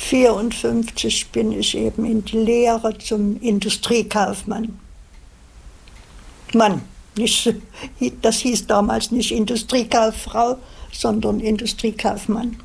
1954 bin ich eben in die Lehre zum Industriekaufmann. Das hieß damals nicht Industriekauffrau, sondern Industriekaufmann.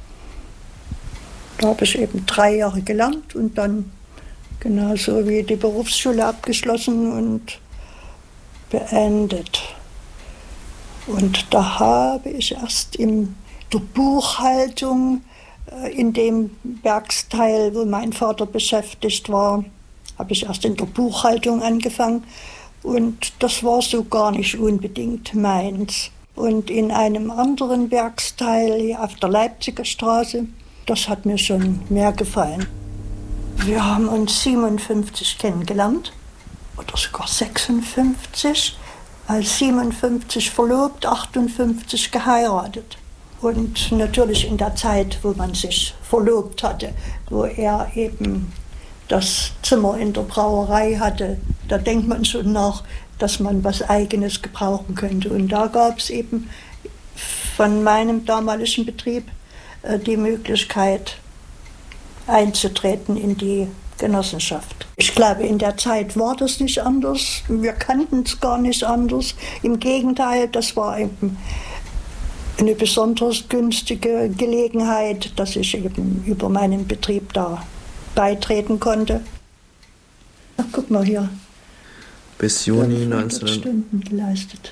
Da habe ich eben 3 Jahre gelernt und dann genauso wie die Berufsschule abgeschlossen und beendet. Und da habe ich erst in der Buchhaltung, in dem Werksteil, wo mein Vater beschäftigt war, habe ich erst in der Buchhaltung angefangen. Und das war so gar nicht unbedingt meins. Und in einem anderen Werksteil hier auf der Leipziger Straße, das hat mir schon mehr gefallen. Wir haben uns 57 kennengelernt, oder sogar 56, als 57 verlobt, 58 geheiratet. Und natürlich in der Zeit, wo man sich verlobt hatte, wo er eben das Zimmer in der Brauerei hatte, da denkt man schon nach, dass man was Eigenes gebrauchen könnte. Und da gab es eben von meinem damaligen Betrieb die Möglichkeit einzutreten in die Genossenschaft. Ich glaube, in der Zeit war das nicht anders. Wir kannten es gar nicht anders. Im Gegenteil, das war eben eine besonders günstige Gelegenheit, dass ich eben über meinen Betrieb da beitreten konnte. Ach, guck mal hier. Bis Juni 1900 Stunden geleistet.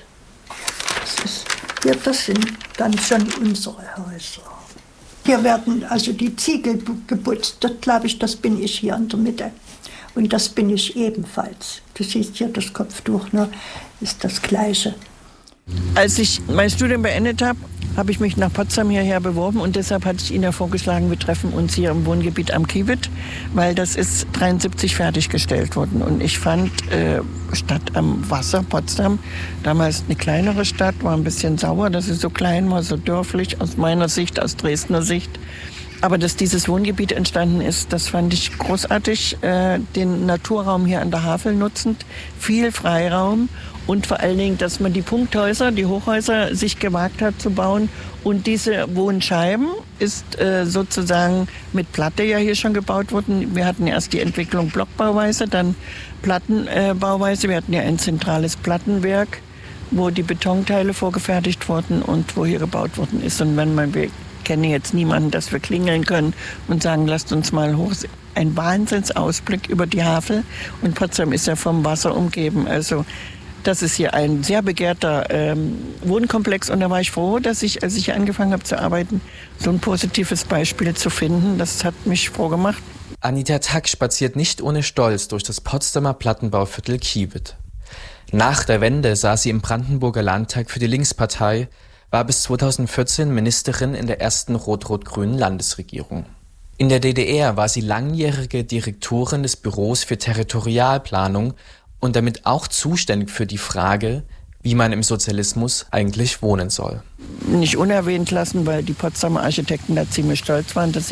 Das sind dann schon unsere Häuser. Hier werden also die Ziegel geputzt. Das glaube ich, das bin ich hier in der Mitte. Und das bin ich ebenfalls. Du siehst hier das Kopftuch, ne? Ist das Gleiche. Als ich mein Studium beendet habe, habe ich mich nach Potsdam hierher beworben und deshalb hatte ich Ihnen ja vorgeschlagen, wir treffen uns hier im Wohngebiet am Kiewit, weil das ist 1973 fertiggestellt worden. Und ich fand Stadt am Wasser, Potsdam, damals eine kleinere Stadt, war ein bisschen sauer, dass sie so klein war, so dörflich aus meiner Sicht, aus Dresdner Sicht. Aber dass dieses Wohngebiet entstanden ist, das fand ich großartig, den Naturraum hier an der Havel nutzend, viel Freiraum. Und vor allen Dingen, dass man die Punkthäuser, die Hochhäuser sich gewagt hat zu bauen. Und diese Wohnscheiben ist sozusagen mit Platte ja hier schon gebaut worden. Wir hatten erst die Entwicklung Blockbauweise, dann Plattenbauweise. Wir hatten ja ein zentrales Plattenwerk, wo die Betonteile vorgefertigt wurden und wo hier gebaut worden ist. Und wir kennen jetzt niemanden, dass wir klingeln können und sagen, lasst uns mal hoch. Ein Wahnsinnsausblick über die Havel. Und Potsdam ist ja vom Wasser umgeben. Also das ist hier ein sehr begehrter Wohnkomplex und da war ich froh, dass ich, als ich hier angefangen habe zu arbeiten, so ein positives Beispiel zu finden. Das hat mich froh gemacht. Anita Tack spaziert nicht ohne Stolz durch das Potsdamer Plattenbauviertel Kiewit. Nach der Wende saß sie im Brandenburger Landtag für die Linkspartei, war bis 2014 Ministerin in der ersten rot-rot-grünen Landesregierung. In der DDR war sie langjährige Direktorin des Büros für Territorialplanung und damit auch zuständig für die Frage, wie man im Sozialismus eigentlich wohnen soll. Nicht unerwähnt lassen, weil die Potsdamer Architekten da ziemlich stolz waren, dass sie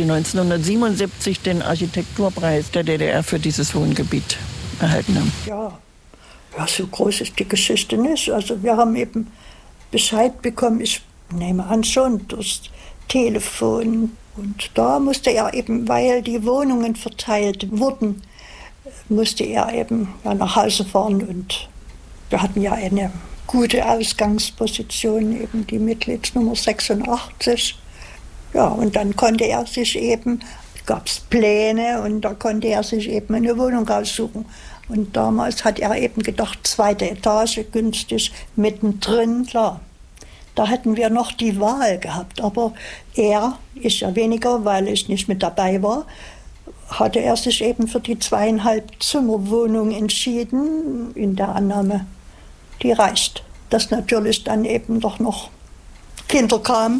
1977 den Architekturpreis der DDR für dieses Wohngebiet erhalten haben. Ja, so groß ist die Geschichte nicht. Also wir haben eben Bescheid bekommen, ich nehme an schon, durchs Telefon. Und da musste er eben, weil die Wohnungen verteilt wurden, musste er eben nach Hause fahren und wir hatten ja eine gute Ausgangsposition, eben die Mitgliedsnummer 86. Ja, und dann konnte er sich eben, gab es Pläne und da konnte er sich eben eine Wohnung aussuchen. Und damals hat er eben gedacht, 2. Etage, günstig, mittendrin, klar. Da hätten wir noch die Wahl gehabt, aber ich ja weniger, weil ich nicht mit dabei war, hatte er sich eben für die 2,5 Zimmerwohnung entschieden, in der Annahme, die reicht. Dass natürlich dann eben doch noch Kinder kamen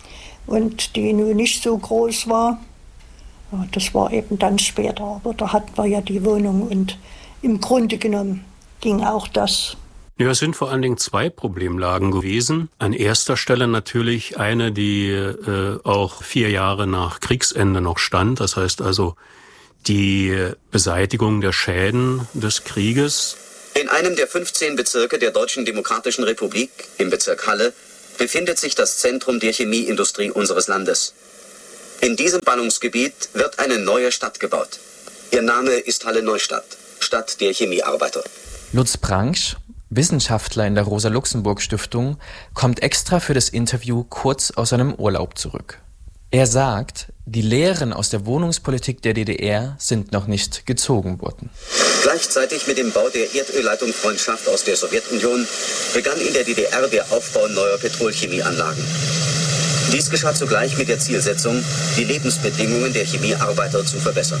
und die nun nicht so groß war. Ja, das war eben dann später, aber da hatten wir ja die Wohnung und im Grunde genommen ging auch das. Ja, es sind vor allen Dingen 2 Problemlagen gewesen. An erster Stelle natürlich eine, die auch 4 Jahre nach Kriegsende noch stand. Das heißt also die Beseitigung der Schäden des Krieges. In einem der 15 Bezirke der Deutschen Demokratischen Republik, im Bezirk Halle, befindet sich das Zentrum der Chemieindustrie unseres Landes. In diesem Ballungsgebiet wird eine neue Stadt gebaut. Ihr Name ist Halle Neustadt, Stadt der Chemiearbeiter. Lutz Branch, Wissenschaftler in der Rosa-Luxemburg-Stiftung, kommt extra für das Interview kurz aus seinem Urlaub zurück. Er sagt, die Lehren aus der Wohnungspolitik der DDR sind noch nicht gezogen worden. Gleichzeitig mit dem Bau der Erdölleitung Freundschaft aus der Sowjetunion begann in der DDR der Aufbau neuer Petrolchemieanlagen. Dies geschah zugleich mit der Zielsetzung, die Lebensbedingungen der Chemiearbeiter zu verbessern.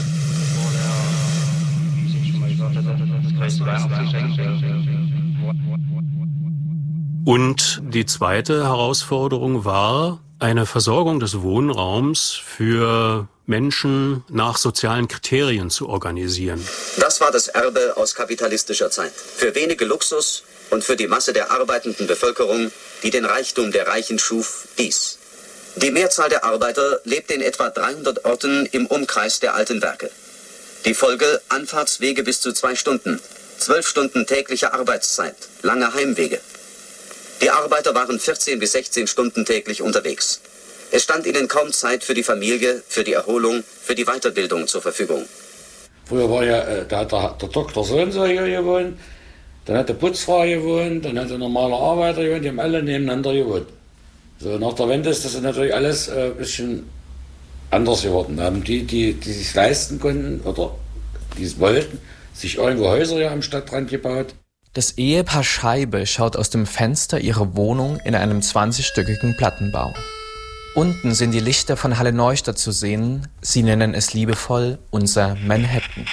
Und die zweite Herausforderung war, eine Versorgung des Wohnraums für Menschen nach sozialen Kriterien zu organisieren. Das war das Erbe aus kapitalistischer Zeit. Für wenige Luxus und für die Masse der arbeitenden Bevölkerung, die den Reichtum der Reichen schuf, dies. Die Mehrzahl der Arbeiter lebte in etwa 300 Orten im Umkreis der alten Werke. Die Folge: Anfahrtswege bis zu 2 Stunden, 12 Stunden tägliche Arbeitszeit, lange Heimwege. Die Arbeiter waren 14 bis 16 Stunden täglich unterwegs. Es stand ihnen kaum Zeit für die Familie, für die Erholung, für die Weiterbildung zur Verfügung. Früher war ja der Doktor so und so hier gewohnt, dann hat der Putzfrau gewohnt, dann hat der normale Arbeiter gewohnt, die haben alle nebeneinander gewohnt. So, nach der Wende ist das natürlich alles ein bisschen anders geworden. Da haben die sich leisten konnten oder die es wollten, sich irgendwo Häuser hier am Stadtrand gebaut. Das Ehepaar Scheibe schaut aus dem Fenster ihrer Wohnung in einem 20-stöckigen Plattenbau. Unten sind die Lichter von Halle Neustadt zu sehen. Sie nennen es liebevoll unser Manhattan.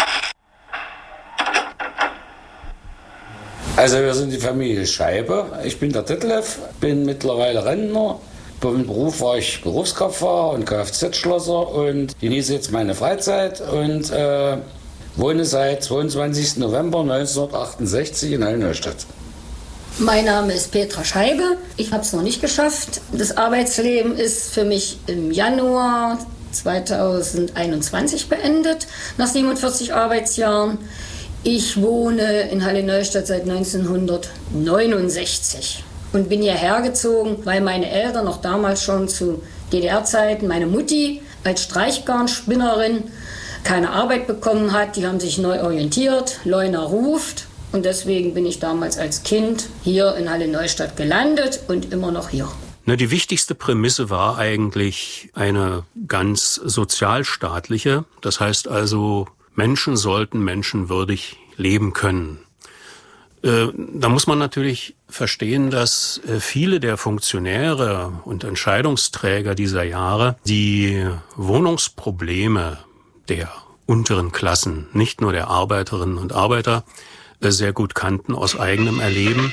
Also wir sind die Familie Scheibe. Ich bin der Detlef, bin mittlerweile Rentner. Im Beruf war ich Berufskraftfahrer und Kfz-Schlosser und genieße jetzt meine Freizeit und wohne seit 22. November 1968 in Halle Neustadt. Mein Name ist Petra Scheibe. Ich habe es noch nicht geschafft. Das Arbeitsleben ist für mich im Januar 2021 beendet, nach 47 Arbeitsjahren. Ich wohne in Halle Neustadt seit 1969 und bin hierher gezogen, weil meine Eltern noch damals schon zu DDR-Zeiten, meine Mutti als Streichgarnspinnerin, keine Arbeit bekommen hat. Die haben sich neu orientiert, Leuna ruft. Und deswegen bin ich damals als Kind hier in Halle Neustadt gelandet und immer noch hier. Die wichtigste Prämisse war eigentlich eine ganz sozialstaatliche. Das heißt also, Menschen sollten menschenwürdig leben können. Da muss man natürlich verstehen, dass viele der Funktionäre und Entscheidungsträger dieser Jahre die Wohnungsprobleme der unteren Klassen, nicht nur der Arbeiterinnen und Arbeiter, sehr gut kannten aus eigenem Erleben.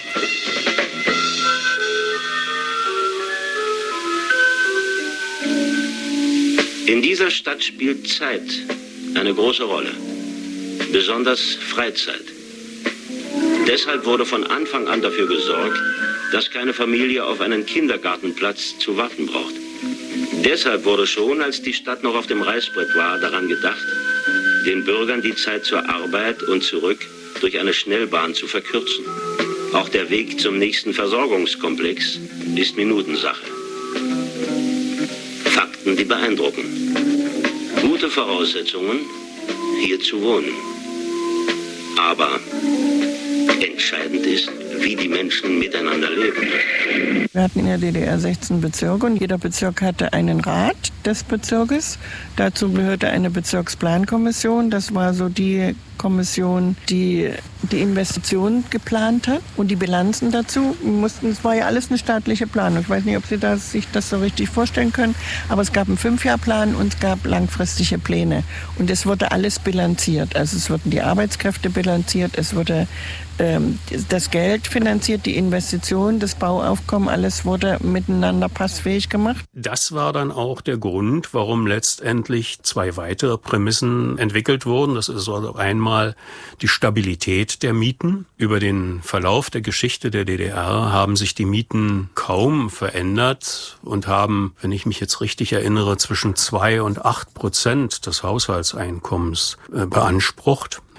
In dieser Stadt spielt Zeit eine große Rolle, besonders Freizeit. Deshalb wurde von Anfang an dafür gesorgt, dass keine Familie auf einen Kindergartenplatz zu warten braucht. Deshalb wurde schon, als die Stadt noch auf dem Reißbrett war, daran gedacht, den Bürgern die Zeit zur Arbeit und zurück durch eine Schnellbahn zu verkürzen. Auch der Weg zum nächsten Versorgungskomplex ist Minutensache. Fakten, die beeindrucken. Gute Voraussetzungen, hier zu wohnen. Aber entscheidend ist, wie die Menschen miteinander leben. Wir hatten in der DDR 16 Bezirke und jeder Bezirk hatte einen Rat des Bezirkes. Dazu gehörte eine Bezirksplankommission. Das war so die Kommission, die die Investitionen geplant hat und die Bilanzen dazu. Es war ja alles eine staatliche Planung. Ich weiß nicht, ob Sie sich das so richtig vorstellen können, aber es gab einen 5-Jahr-Plan und es gab langfristige Pläne. Und es wurde alles bilanziert. Also es wurden die Arbeitskräfte bilanziert, es wurde das Geld finanziert, die Investitionen, das Bauaufkommen, alles wurde miteinander passfähig gemacht. Das war dann auch der Grund, warum letztendlich 2 weitere Prämissen entwickelt wurden. Das ist also einmal die Stabilität der Mieten. Über den Verlauf der Geschichte der DDR haben sich die Mieten kaum verändert und haben, wenn ich mich jetzt richtig erinnere, zwischen 2% und 8% des Haushaltseinkommens beansprucht.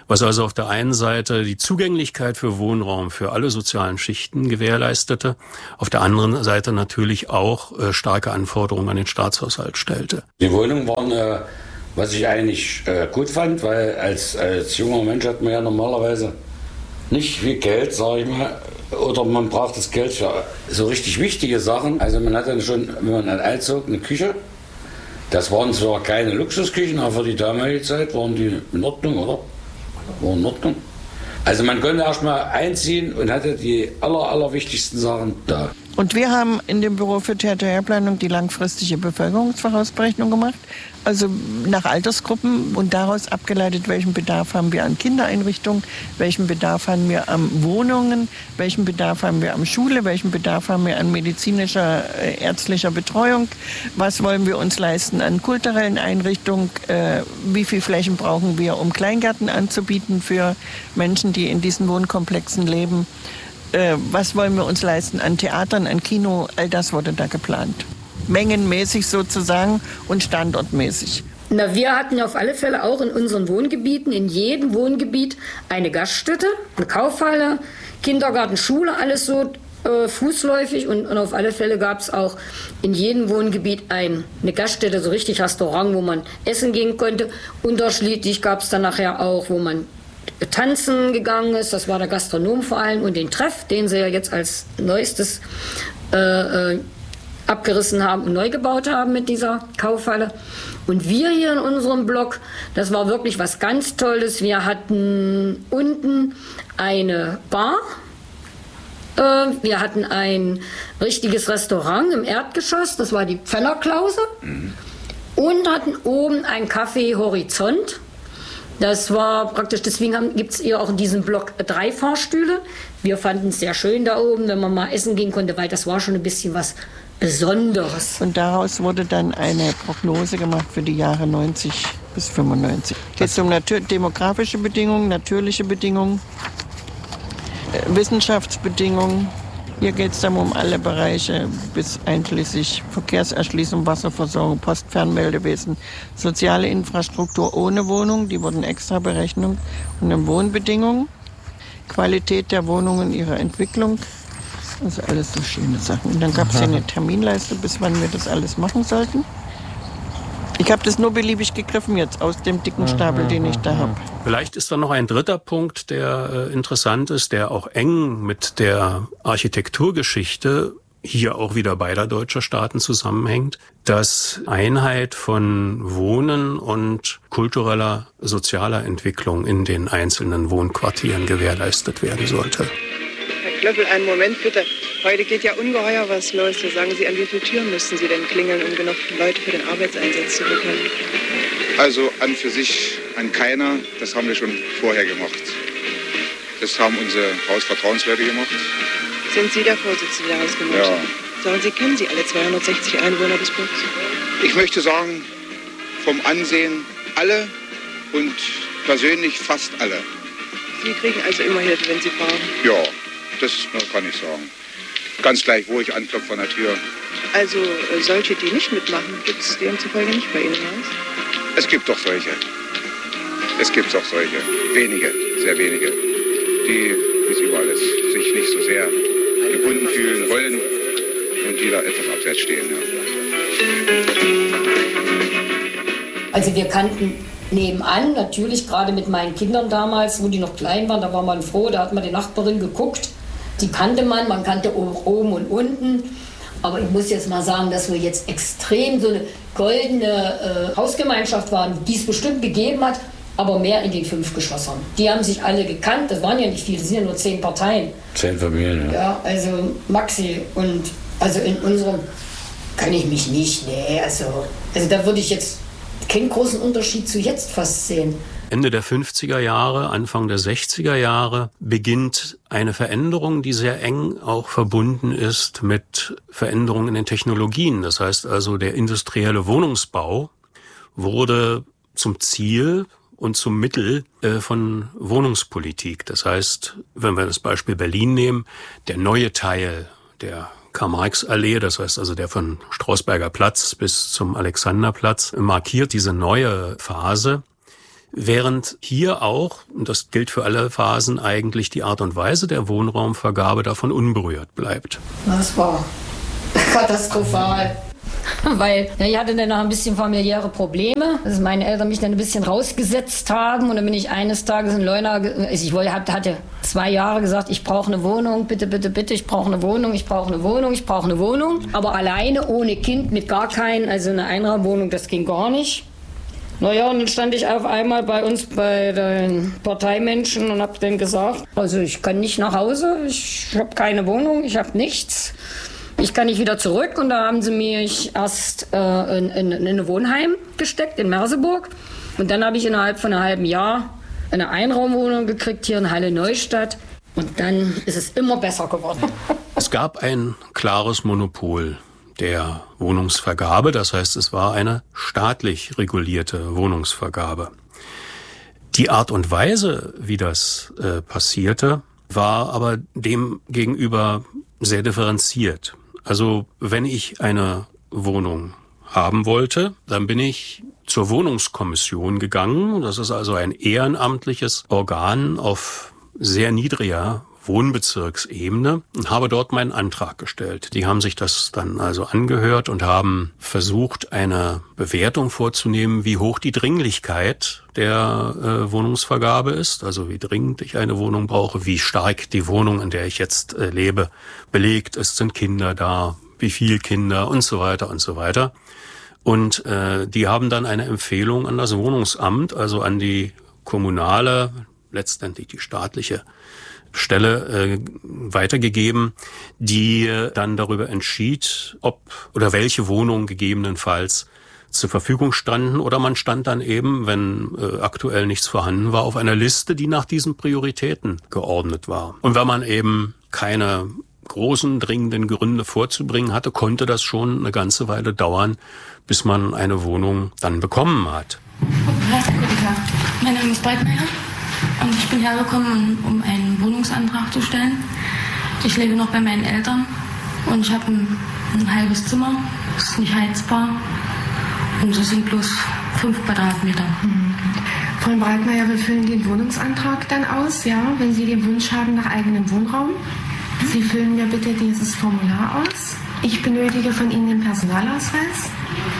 was also auf der einen Seite die Zugänglichkeit für Wohnraum für alle sozialen Schichten gewährleistete, auf der anderen Seite natürlich auch starke Anforderungen an den Staatshaushalt stellte. Die Wohnungen waren, was ich eigentlich gut fand, weil als junger Mensch hat man ja normalerweise nicht viel Geld, sage ich mal, oder man braucht das Geld für so richtig wichtige Sachen. Also man hat dann schon, wenn man dann einzog, eine Küche. Das waren zwar keine Luxusküchen, aber für die damalige Zeit waren die in Ordnung, oder? Waren in Ordnung. Also man konnte erst mal einziehen und hatte die allerwichtigsten Sachen da. Und wir haben in dem Büro für Territorialplanung die langfristige Bevölkerungsvorausberechnung gemacht, also nach Altersgruppen und daraus abgeleitet, welchen Bedarf haben wir an Kindereinrichtungen, welchen Bedarf haben wir an Wohnungen, welchen Bedarf haben wir an Schule, welchen Bedarf haben wir an medizinischer, ärztlicher Betreuung, was wollen wir uns leisten an kulturellen Einrichtungen, wie viel Flächen brauchen wir, um Kleingärten anzubieten für Menschen, die in diesen Wohnkomplexen leben. Was wollen wir uns leisten an Theatern, an Kino, all das wurde da geplant. Mengenmäßig sozusagen und standortmäßig. Na, wir hatten auf alle Fälle auch in unseren Wohngebieten, in jedem Wohngebiet eine Gaststätte, eine Kaufhalle, Kindergarten, Schule, alles so fußläufig und auf alle Fälle gab es auch in jedem Wohngebiet eine Gaststätte, so richtig Restaurant, wo man essen gehen konnte. Unterschiedlich gab es dann nachher auch, wo man tanzen gegangen ist, das war der Gastronom vor allem und den Treff, den sie ja jetzt als neuestes abgerissen haben und neu gebaut haben mit dieser Kaufhalle. Und wir hier in unserem Block, das war wirklich was ganz Tolles. Wir hatten unten eine Bar, wir hatten ein richtiges Restaurant im Erdgeschoss, das war die Pfennerklause, und hatten oben ein Café Horizont. Das war praktisch, deswegen gibt es hier auch in diesem Block 3 Fahrstühle. Wir fanden es sehr schön da oben, wenn man mal essen gehen konnte, weil das war schon ein bisschen was Besonderes. Und daraus wurde dann eine Prognose gemacht für die Jahre 90 bis 95. Es geht um demografische Bedingungen, natürliche Bedingungen, Wissenschaftsbedingungen. Hier geht es dann um alle Bereiche bis einschließlich Verkehrserschließung, Wasserversorgung, Postfernmeldewesen, soziale Infrastruktur ohne Wohnung, die wurden extra berechnet, und um Wohnbedingungen, Qualität der Wohnungen, ihre Entwicklung, also alles so schöne Sachen. Und dann gab es hier eine Terminleiste, bis wann wir das alles machen sollten. Ich habe das nur beliebig gegriffen jetzt aus dem dicken Stapel, den ich da habe. Vielleicht ist da noch ein dritter Punkt, der interessant ist, der auch eng mit der Architekturgeschichte hier auch wieder beider deutscher Staaten zusammenhängt, dass Einheit von Wohnen und kultureller, sozialer Entwicklung in den einzelnen Wohnquartieren gewährleistet werden sollte. Herr Klöppel, einen Moment bitte. Heute geht ja ungeheuer was los. Da sagen Sie, an wie viele Türen müssten Sie denn klingeln, um genug Leute für den Arbeitseinsatz zu bekommen? Also an für sich an keiner. Das haben wir schon vorher gemacht. Das haben unsere Hausvertrauensleute gemacht. Sind Sie der Vorsitzende der Hausgemeinschaft? Ja. Sagen Sie, kennen Sie alle 260 Einwohner des Blocks? Ich möchte sagen, vom Ansehen alle und persönlich fast alle. Sie kriegen also immer Hilfe, wenn Sie fragen? Ja, das kann ich sagen. Ganz gleich, wo ich anklopfe an der Tür. Also solche, die nicht mitmachen, gibt es demzufolge nicht bei Ihnen im Haus? Es gibt doch solche. Es gibt doch solche. Wenige, sehr wenige. Die, wie es überall ist, sich nicht so sehr gebunden fühlen wollen und die da etwas abseits stehen. Ja. Also wir kannten nebenan, natürlich gerade mit meinen Kindern damals, wo die noch klein waren, da war man froh, da hat man die Nachbarin geguckt. Die kannte man kannte oben und unten. Aber ich muss jetzt mal sagen, dass wir jetzt extrem so eine goldene Hausgemeinschaft waren, die es bestimmt gegeben hat, aber mehr in den 5 Geschossern. Die haben sich alle gekannt, das waren ja nicht viele, das sind ja nur 10 Parteien. 10 Familien, ja. Ja, also Maxi und also in unserem kann ich mich nicht, also da würde ich jetzt keinen großen Unterschied zu jetzt fast sehen. Ende der 50er Jahre, Anfang der 60er Jahre beginnt eine Veränderung, die sehr eng auch verbunden ist mit Veränderungen in den Technologien. Das heißt also, der industrielle Wohnungsbau wurde zum Ziel und zum Mittel von Wohnungspolitik. Das heißt, wenn wir das Beispiel Berlin nehmen, der neue Teil der Karl-Marx-Allee, das heißt also der von Strausberger Platz bis zum Alexanderplatz, markiert diese neue Phase, Während hier auch, und das gilt für alle Phasen, eigentlich die Art und Weise der Wohnraumvergabe davon unberührt bleibt. Das war katastrophal. Weil ich hatte dann noch ein bisschen familiäre Probleme, dass meine Eltern mich dann ein bisschen rausgesetzt haben. Und dann bin ich eines Tages in Leuna, hatte 2 Jahre gesagt, ich brauche eine Wohnung, bitte, bitte, bitte, ich brauche eine Wohnung, ich brauche eine Wohnung, ich brauche eine Wohnung. Aber alleine, ohne Kind, mit gar keinen, also eine Einraumwohnung, das ging gar nicht. Naja, und dann stand ich auf einmal bei uns bei den Parteimenschen und habe dann gesagt, also ich kann nicht nach Hause, ich habe keine Wohnung, ich habe nichts. Ich kann nicht wieder zurück, und da haben sie mich erst in ein Wohnheim gesteckt in Merseburg, und dann habe ich innerhalb von einem halben Jahr eine Einraumwohnung gekriegt hier in Halle Neustadt, und dann ist es immer besser geworden. Es gab ein klares Monopol der Wohnungsvergabe, das heißt, es war eine staatlich regulierte Wohnungsvergabe. Die Art und Weise, wie das passierte, war aber dem gegenüber sehr differenziert. Also wenn ich eine Wohnung haben wollte, dann bin ich zur Wohnungskommission gegangen. Das ist also ein ehrenamtliches Organ auf sehr niedriger Wohnbezirksebene, und habe dort meinen Antrag gestellt. Die haben sich das dann also angehört und haben versucht, eine Bewertung vorzunehmen, wie hoch die Dringlichkeit der Wohnungsvergabe ist, also wie dringend ich eine Wohnung brauche, wie stark die Wohnung, in der ich jetzt lebe, belegt ist, sind Kinder da, wie viel Kinder und so weiter und so weiter. Und die haben dann eine Empfehlung an das Wohnungsamt, also an die kommunale, letztendlich die staatliche Stelle weitergegeben, die dann darüber entschied, ob oder welche Wohnungen gegebenenfalls zur Verfügung standen, oder man stand dann eben, wenn aktuell nichts vorhanden war, auf einer Liste, die nach diesen Prioritäten geordnet war. Und wenn man eben keine großen, dringenden Gründe vorzubringen hatte, konnte das schon eine ganze Weile dauern, bis man eine Wohnung dann bekommen hat. Guten Tag, mein Name ist Breitmeier. Und ich bin hergekommen, um einen Wohnungsantrag zu stellen. Ich lebe noch bei meinen Eltern und ich habe ein halbes Zimmer. Es ist nicht heizbar und es sind bloß 5 Quadratmeter. Frau Breitmeier, wir füllen den Wohnungsantrag dann aus, ja, wenn Sie den Wunsch haben nach eigenem Wohnraum. Sie füllen mir bitte dieses Formular aus. Ich benötige von Ihnen den Personalausweis.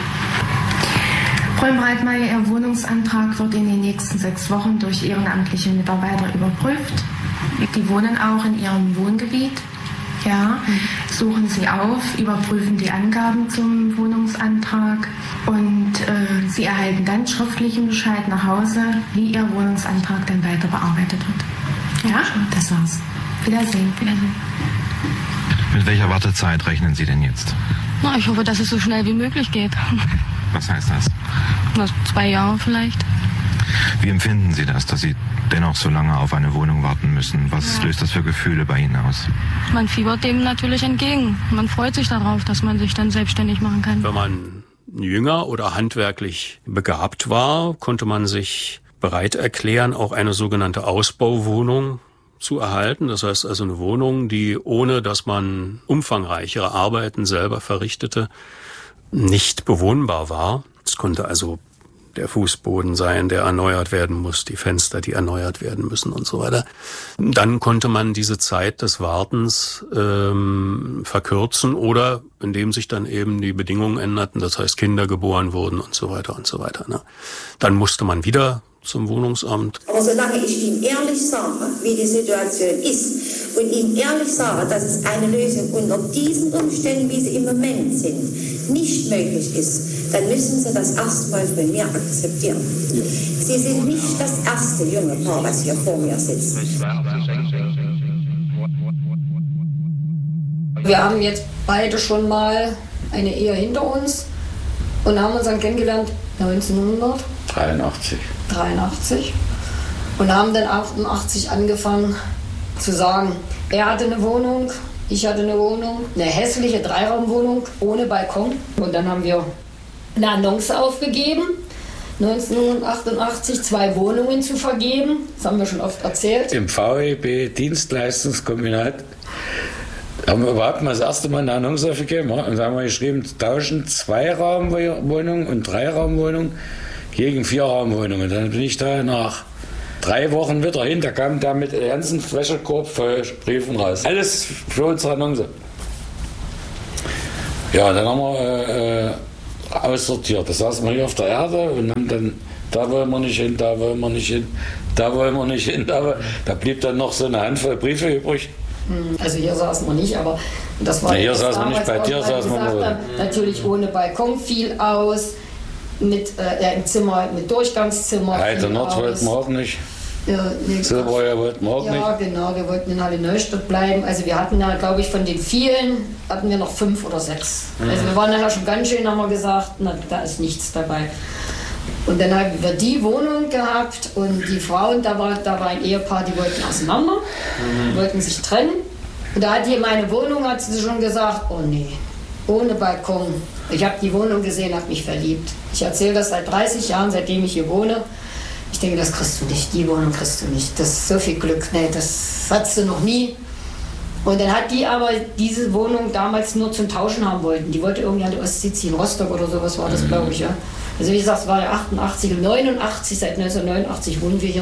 Frau Breitmeier, Ihr Wohnungsantrag wird in den nächsten 6 Wochen durch ehrenamtliche Mitarbeiter überprüft. Die wohnen auch in Ihrem Wohngebiet. Ja, suchen Sie auf, überprüfen die Angaben zum Wohnungsantrag und Sie erhalten dann schriftlichen Bescheid nach Hause, wie Ihr Wohnungsantrag dann weiter bearbeitet wird. Ja, das war's. Wiedersehen. Mit welcher Wartezeit rechnen Sie denn jetzt? Na, ich hoffe, dass es so schnell wie möglich geht. Was heißt das? 2 Jahre vielleicht. Wie empfinden Sie das, dass Sie dennoch so lange auf eine Wohnung warten müssen? Was löst das für Gefühle bei Ihnen aus? Man fiebert dem natürlich entgegen. Man freut sich darauf, dass man sich dann selbstständig machen kann. Wenn man jünger oder handwerklich begabt war, konnte man sich bereit erklären, auch eine sogenannte Ausbauwohnung zu erhalten. Das heißt also eine Wohnung, die, ohne dass man umfangreichere Arbeiten selber verrichtete, nicht bewohnbar war. Es konnte also der Fußboden sein, der erneuert werden muss, die Fenster, die erneuert werden müssen und so weiter. Dann konnte man diese Zeit des Wartens verkürzen, oder indem sich dann eben die Bedingungen änderten, das heißt Kinder geboren wurden und so weiter und so weiter. Ne? Dann musste man wieder zum Wohnungsamt. Aber solange ich ihm ehrlich sage, wie die Situation ist, und ihm ehrlich sage, dass es eine Lösung unter diesen Umständen, wie sie im Moment sind, nicht möglich ist, dann müssen Sie das erstmal von mir akzeptieren. Sie sind nicht das erste junge Paar, was hier vor mir sitzt. Wir haben jetzt beide schon mal eine Ehe hinter uns und haben uns dann kennengelernt 1983 und haben dann 88 angefangen zu sagen, er hatte eine Wohnung, ich hatte eine Wohnung, eine hässliche 3-Raumwohnung ohne Balkon. Und dann haben wir eine Annonce aufgegeben, 1988 2 Wohnungen zu vergeben. Das haben wir schon oft erzählt. Im VEB Dienstleistungskombinat haben wir überhaupt mal das erste Mal eine Annonce aufgegeben. Und da haben wir geschrieben, tauschen 2-Raumwohnungen und 3-Raumwohnungen gegen 4-Raumwohnungen. Dann bin ich da nach 3 Wochen wieder hin, da kam der mit dem ganzen Wäschekorb voll Briefen raus. Alles für unsere Annonce. Ja, dann haben wir aussortiert. Da saßen wir hier auf der Erde und haben dann, da wollen wir nicht hin, da wollen wir nicht hin, da wollen wir nicht hin. Da blieb dann noch so eine Handvoll Briefe übrig. Also hier saßen wir nicht, aber das war... Ja, hier saßen wir nicht, bei dir saßen wir nur. Natürlich ohne Balkon viel aus, mit im Zimmer, mit Durchgangszimmer. Heide Nord wollten wir auch nicht. Silbereuer wollten wir auch nicht. Ja, genau, wir wollten in Halle Neustadt bleiben. Also wir hatten ja, glaube ich, von den vielen, hatten wir noch 5 oder 6. Also wir waren ja schon ganz schön, haben wir gesagt, na, da ist nichts dabei. Und dann haben wir die Wohnung gehabt und die Frauen, da war ein Ehepaar, die wollten auseinander, wollten sich trennen. Und da hat die meine Wohnung, hat sie schon gesagt, oh nee, ohne Balkon. Ich habe die Wohnung gesehen, habe mich verliebt. Ich erzähle das seit 30 Jahren, seitdem ich hier wohne. Ich denke, das kriegst du nicht, die Wohnung kriegst du nicht. Das ist so viel Glück, nee, das hattest du noch nie. Und dann hat die aber diese Wohnung damals nur zum Tauschen haben wollten. Die wollte irgendwie an die Ostsee ziehen, Rostock oder sowas war das, glaube ich, ja. Also wie gesagt, es war ja 88 und 89, seit 1989 wohnen wir hier.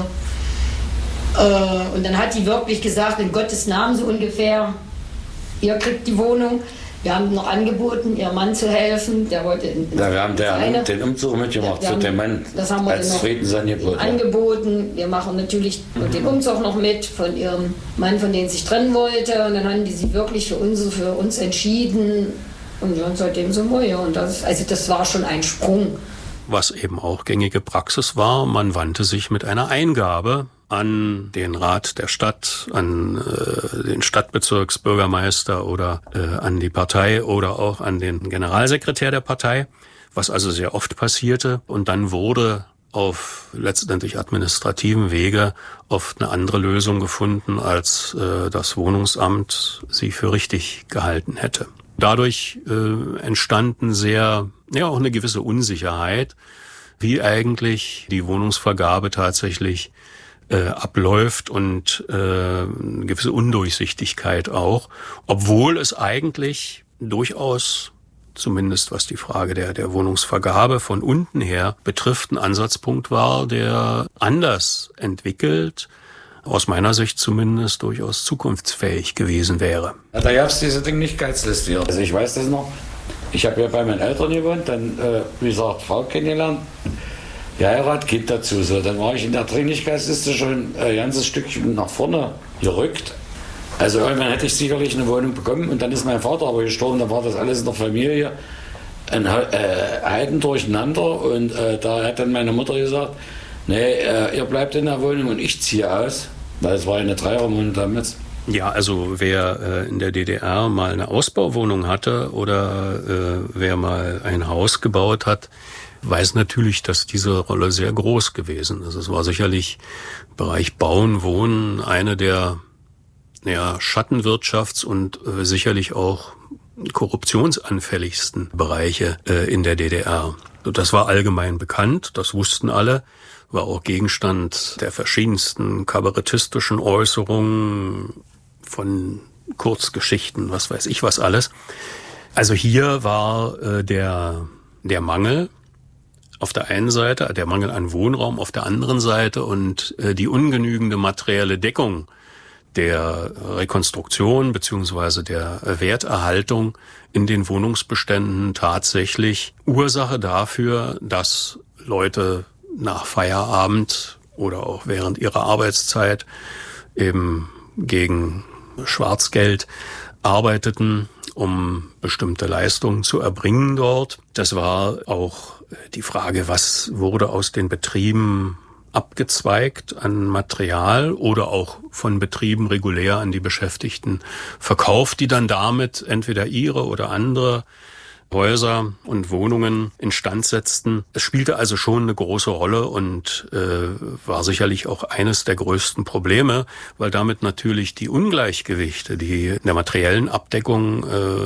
Und dann hat die wirklich gesagt, in Gottes Namen so ungefähr, ihr kriegt die Wohnung. Wir haben noch angeboten, ihrem Mann zu helfen. Der wollte wir haben den Umzug mitgemacht für den Mann als Friedensangebot. Angeboten. Wir machen natürlich den Umzug noch mit von ihrem Mann, von dem sie sich trennen wollte. Und dann haben die sich wirklich für uns entschieden. Und ja, seitdem sind wir hier. Und das war schon ein Sprung. Was eben auch gängige Praxis war, man wandte sich mit einer Eingabe an den Rat der Stadt, an den Stadtbezirksbürgermeister oder an die Partei oder auch an den Generalsekretär der Partei, was also sehr oft passierte. Und dann wurde auf letztendlich administrativen Wege oft eine andere Lösung gefunden, als das Wohnungsamt sie für richtig gehalten hätte. Dadurch entstanden auch eine gewisse Unsicherheit, wie eigentlich die Wohnungsvergabe tatsächlich abläuft und eine gewisse Undurchsichtigkeit auch, obwohl es eigentlich durchaus, zumindest was die Frage der Wohnungsvergabe von unten her betrifft, ein Ansatzpunkt war, der anders entwickelt, aus meiner Sicht zumindest durchaus zukunftsfähig gewesen wäre. Ja, da gab es diese Dringlichkeitsliste hier. Also ich weiß das noch, ich habe ja bei meinen Eltern gewohnt, dann, wie gesagt, Frau kennengelernt, geheiratet, Kind dazu. So, dann war ich in der Dringlichkeitsliste schon ein ganzes Stückchen nach vorne gerückt. Also irgendwann hätte ich sicherlich eine Wohnung bekommen und dann ist mein Vater aber gestorben, dann war das alles in der Familie ein Heiden durcheinander und da hat dann meine Mutter gesagt, nee, ihr bleibt in der Wohnung und ich ziehe aus, weil es war eine 3-Raumwohnung damals. Ja, also wer in der DDR mal eine Ausbauwohnung hatte oder wer mal ein Haus gebaut hat, weiß natürlich, dass diese Rolle sehr groß gewesen ist. Es war sicherlich im Bereich Bauen, Wohnen eine der Schattenwirtschafts- und sicherlich auch korruptionsanfälligsten Bereiche in der DDR. Das war allgemein bekannt, das wussten alle, war auch Gegenstand der verschiedensten kabarettistischen Äußerungen, von Kurzgeschichten, was weiß ich was alles. Also hier war der Mangel auf der einen Seite, der Mangel an Wohnraum auf der anderen Seite und die ungenügende materielle Deckung der Rekonstruktion beziehungsweise der Werterhaltung in den Wohnungsbeständen tatsächlich Ursache dafür, dass Leute nach Feierabend oder auch während ihrer Arbeitszeit eben gegen Schwarzgeld arbeiteten, um bestimmte Leistungen zu erbringen dort. Das war auch die Frage, was wurde aus den Betrieben abgezweigt an Material oder auch von Betrieben regulär an die Beschäftigten verkauft, die dann damit entweder ihre oder andere Häuser und Wohnungen instand setzten. Es spielte also schon eine große Rolle und war sicherlich auch eines der größten Probleme, weil damit natürlich die Ungleichgewichte, die in der materiellen Abdeckung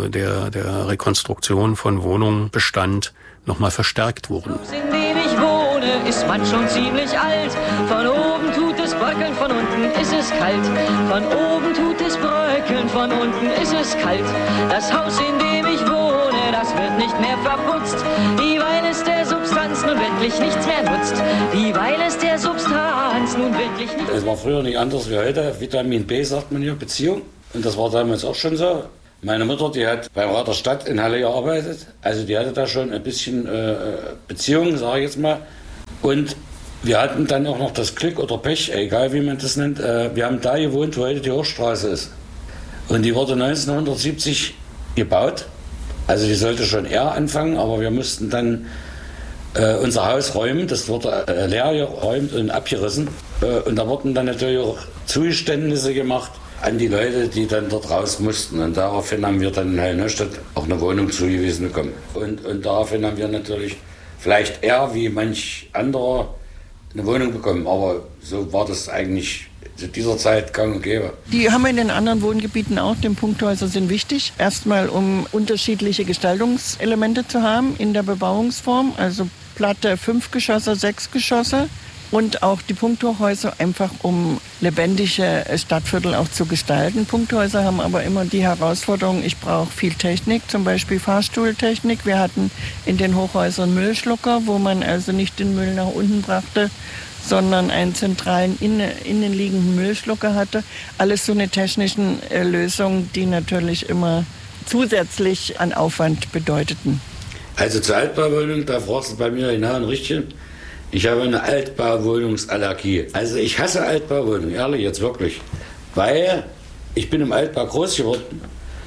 der Rekonstruktion von Wohnungen bestand, nochmal verstärkt wurden. In dem ich wohne, ist man schon ziemlich alt. Von oben tut es bröckeln, von unten ist es kalt. Von oben tut es bröckeln, von unten ist es kalt. Das Haus, in dem ich wohne, das wird nicht mehr verputzt, dieweil es der Substanz uns nun wirklich nichts mehr nutzt, dieweil es der Substanz nun wirklich nicht... Es war früher nicht anders wie heute. Vitamin B sagt man hier, Beziehung. Und das war damals auch schon so. Meine Mutter, die hat beim Rat der Stadt in Halle gearbeitet. Also die hatte da schon ein bisschen Beziehung, sage ich jetzt mal. Und wir hatten dann auch noch das Glück oder Pech, egal wie man das nennt. Wir haben da gewohnt, wo heute die Hochstraße ist. Und die wurde 1970 gebaut. Also die sollte schon eher anfangen, aber wir mussten dann unser Haus räumen. Das wurde leer geräumt und abgerissen. Und da wurden dann natürlich auch Zugeständnisse gemacht an die Leute, die dann dort raus mussten. Und daraufhin haben wir dann in Heil-Neustadt auch eine Wohnung zugewiesen bekommen. Und daraufhin haben wir natürlich vielleicht eher wie manch anderer eine Wohnung bekommen. Aber so war das eigentlich zu dieser Zeit gang und gäbe. Die haben wir in den anderen Wohngebieten auch. Die Punkthäuser sind wichtig. Erstmal, um unterschiedliche Gestaltungselemente zu haben in der Bebauungsform. Also platte 5 Geschosse, 6 Geschosse. Und auch die Punkthochhäuser einfach, um lebendige Stadtviertel auch zu gestalten. Punkthäuser haben aber immer die Herausforderung, ich brauche viel Technik, zum Beispiel Fahrstuhltechnik. Wir hatten in den Hochhäusern Müllschlucker, wo man also nicht den Müll nach unten brachte, sondern einen zentralen innenliegenden Müllschlucker hatte. Alles so eine technischen Lösungen, die natürlich immer zusätzlich an Aufwand bedeuteten. Also zur Altbauwohnung, da fragst du bei mir genau ein Richtigen. Ich habe eine Altbauwohnungsallergie. Also ich hasse Altbauwohnungen, ehrlich jetzt wirklich. Weil ich bin im Altbau groß geworden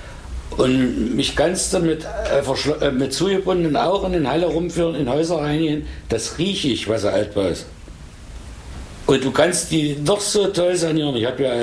und mich kannst du mit zugebundenen Augen in Halle rumführen, in Häuser reingehen, das rieche ich, was ein Altbau ist. Und du kannst die noch so toll sanieren.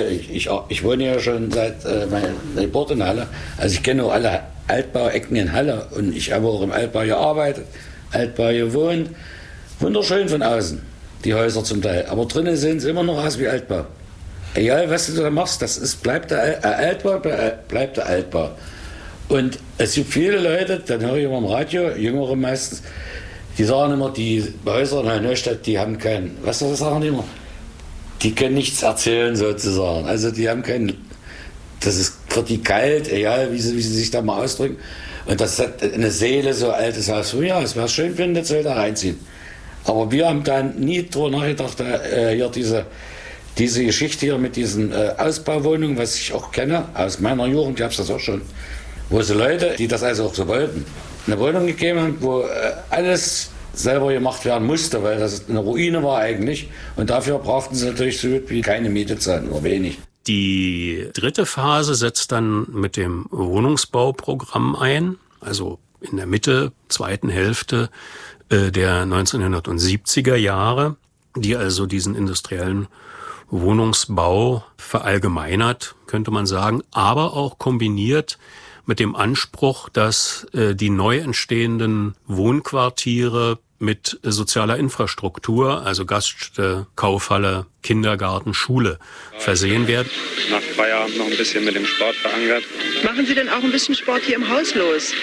Ich wohne ja schon seit meiner Geburt in Halle. Also ich kenne auch alle Altbauecken in Halle und ich habe auch im Altbau gearbeitet, Altbau gewohnt. Wunderschön von außen, die Häuser zum Teil. Aber drinnen sehen sie immer noch aus wie Altbau. Egal, was du da machst, bleibt der Altbau, bleibt der Altbau. Und es gibt viele Leute, dann höre ich immer im Radio, Jüngere meistens, die sagen immer, die Häuser in Heil-Neustadt, die haben keinen, was sagen die immer? Die können nichts erzählen sozusagen. Also die haben keinen, das ist für die kalt, egal wie sie sich da mal ausdrücken. Und das hat eine Seele, so altes Haus. Ja, es wäre schön, wenn das soll da reinziehen. Aber wir haben dann nie drüber nachgedacht, hier diese Geschichte hier mit diesen Ausbauwohnungen, was ich auch kenne, aus meiner Jugend, ich habe das auch schon, wo so Leute, die das also auch so wollten, eine Wohnung gegeben haben, wo alles selber gemacht werden musste, weil das eine Ruine war eigentlich. Und dafür brauchten sie natürlich so gut wie keine Miete zahlen, oder wenig. Die dritte Phase setzt dann mit dem Wohnungsbauprogramm ein, also in der Mitte, zweiten Hälfte der 1970er Jahre, die also diesen industriellen Wohnungsbau verallgemeinert, könnte man sagen, aber auch kombiniert mit dem Anspruch, dass die neu entstehenden Wohnquartiere mit sozialer Infrastruktur, also Gaststätte, Kaufhalle, Kindergarten, Schule versehen werden. Nach Feierabend noch ein bisschen mit dem Sport verankert. Machen Sie denn auch ein bisschen Sport hier im Haus los?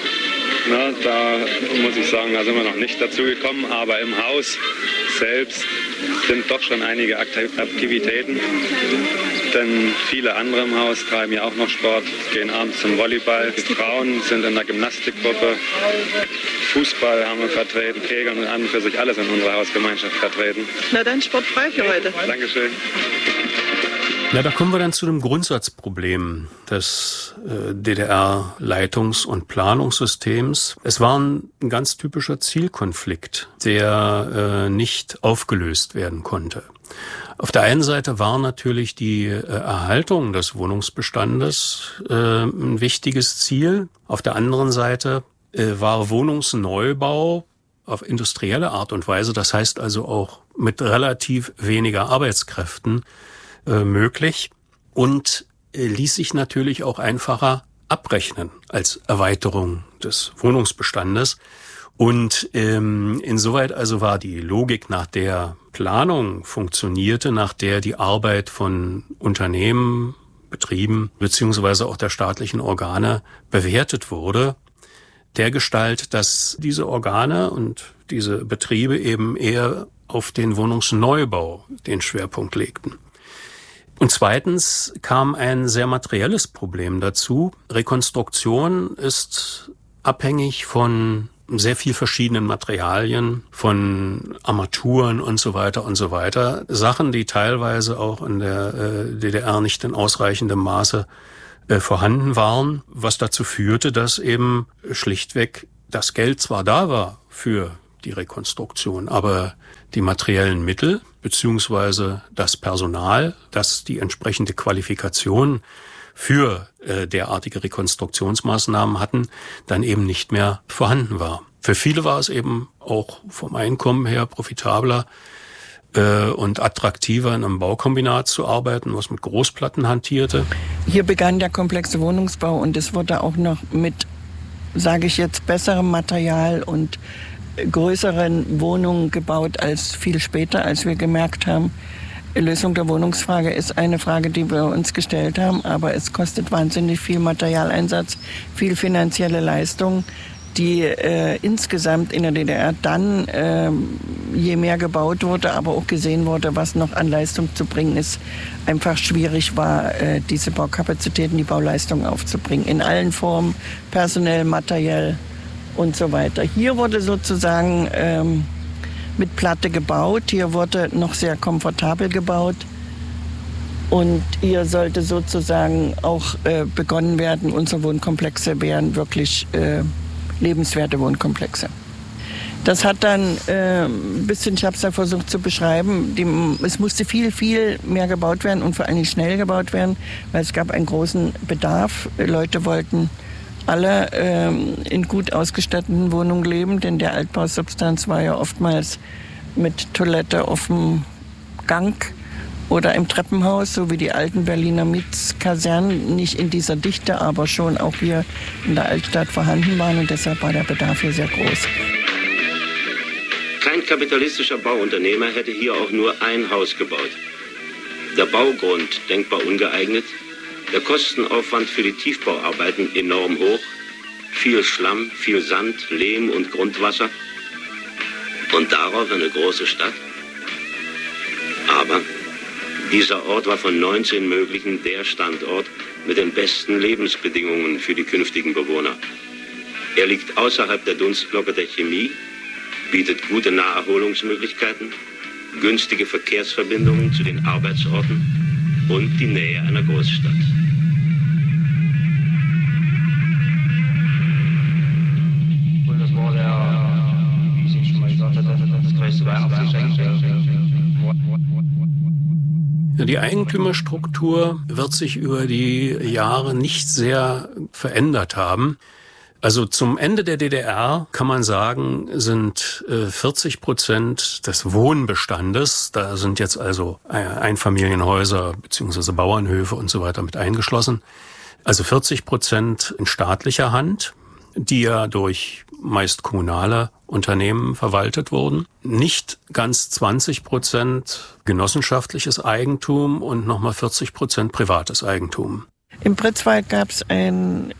Na, da muss ich sagen, da sind wir noch nicht dazu gekommen, aber im Haus selbst sind doch schon einige Aktivitäten, denn viele andere im Haus treiben ja auch noch Sport, gehen abends zum Volleyball, die Frauen sind in der Gymnastikgruppe, Fußball haben wir vertreten, Kegeln und an und für sich alles in unserer Hausgemeinschaft vertreten. Na dann sportfrei für heute. Dankeschön. Ja, da kommen wir dann zu dem Grundsatzproblem des DDR-Leitungs- und Planungssystems. Es war ein ganz typischer Zielkonflikt, der nicht aufgelöst werden konnte. Auf der einen Seite war natürlich die Erhaltung des Wohnungsbestandes ein wichtiges Ziel. Auf der anderen Seite war Wohnungsneubau auf industrielle Art und Weise, das heißt also auch mit relativ weniger Arbeitskräften, möglich und ließ sich natürlich auch einfacher abrechnen als Erweiterung des Wohnungsbestandes. Und insoweit also war die Logik, nach der Planung funktionierte, nach der die Arbeit von Unternehmen, Betrieben beziehungsweise auch der staatlichen Organe bewertet wurde, dergestalt, dass diese Organe und diese Betriebe eben eher auf den Wohnungsneubau den Schwerpunkt legten. Und zweitens kam ein sehr materielles Problem dazu. Rekonstruktion ist abhängig von sehr viel verschiedenen Materialien, von Armaturen und so weiter und so weiter. Sachen, die teilweise auch in der DDR nicht in ausreichendem Maße vorhanden waren, was dazu führte, dass eben schlichtweg das Geld zwar da war für die Rekonstruktion, aber die materiellen Mittel beziehungsweise das Personal, das die entsprechende Qualifikation für derartige Rekonstruktionsmaßnahmen hatten, dann eben nicht mehr vorhanden war. Für viele war es eben auch vom Einkommen her profitabler und attraktiver, in einem Baukombinat zu arbeiten, was mit Großplatten hantierte. Hier begann der komplexe Wohnungsbau und es wurde auch noch mit, sage ich jetzt, besserem Material und größeren Wohnungen gebaut als viel später, als wir gemerkt haben, Lösung der Wohnungsfrage ist eine Frage, die wir uns gestellt haben, aber es kostet wahnsinnig viel Materialeinsatz, viel finanzielle Leistung, die insgesamt in der DDR dann, je mehr gebaut wurde, aber auch gesehen wurde, was noch an Leistung zu bringen ist, einfach schwierig war, diese Baukapazitäten, die Bauleistung aufzubringen. In allen Formen, personell, materiell und so weiter. Hier wurde sozusagen mit Platte gebaut, hier wurde noch sehr komfortabel gebaut und hier sollte sozusagen auch begonnen werden, unsere Wohnkomplexe wären wirklich lebenswerte Wohnkomplexe. Das hat dann ein bisschen, ich habe es ja versucht zu beschreiben, es musste viel mehr gebaut werden und vor allem schnell gebaut werden, weil es gab einen großen Bedarf. Leute wollten alle in gut ausgestatteten Wohnungen leben, denn der Altbausubstanz war ja oftmals mit Toilette auf dem Gang oder im Treppenhaus, so wie die alten Berliner Mietskasernen, nicht in dieser Dichte, aber schon auch hier in der Altstadt vorhanden waren und deshalb war der Bedarf hier sehr groß. Kein kapitalistischer Bauunternehmer hätte hier auch nur ein Haus gebaut. Der Baugrund denkbar ungeeignet, der Kostenaufwand für die Tiefbauarbeiten enorm hoch, viel Schlamm, viel Sand, Lehm und Grundwasser und darauf eine große Stadt. Aber dieser Ort war von 19 möglichen der Standort mit den besten Lebensbedingungen für die künftigen Bewohner. Er liegt außerhalb der Dunstglocke der Chemie, bietet gute Naherholungsmöglichkeiten, günstige Verkehrsverbindungen zu den Arbeitsorten und die Nähe einer Großstadt. Und das war wie ich schon mal gesagt hatte, das größte Weihnachtsgeschenk. Die Eigentümerstruktur wird sich über die Jahre nicht sehr verändert haben. Also zum Ende der DDR kann man sagen, sind 40% des Wohnbestandes, da sind jetzt also Einfamilienhäuser bzw. Bauernhöfe und so weiter mit eingeschlossen, also 40% in staatlicher Hand, die ja durch meist kommunale Unternehmen verwaltet wurden. Nicht ganz 20% genossenschaftliches Eigentum und nochmal 40% privates Eigentum. Im Pritzwalk gab es einen